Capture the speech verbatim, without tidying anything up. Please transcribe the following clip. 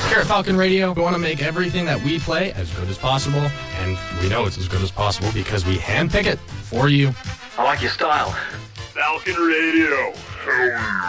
Here at Falcon Radio, we want to make everything that we play as good as possible, and we know it's as good as possible because we handpick it for you. I like your style. Falcon Radio.